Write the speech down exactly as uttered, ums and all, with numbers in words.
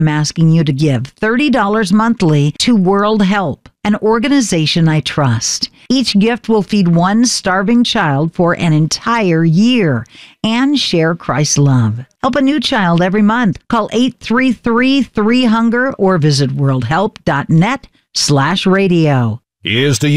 I'm asking you to give thirty dollars monthly to World Help, an organization I trust. Each gift will feed one starving child for an entire year and share Christ's love. Help a new child every month. Call eight three three, three, hunger or visit world help dot net slash radio. Here's to